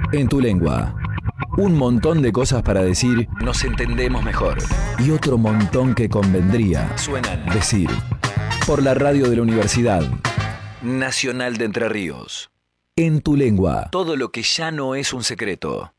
En tu lengua. Un montón de cosas para decir, nos entendemos mejor. Y otro montón que convendría suenan decir. Por la radio de la Universidad Nacional de Entre Ríos. En tu lengua. Todo lo que ya no es un secreto.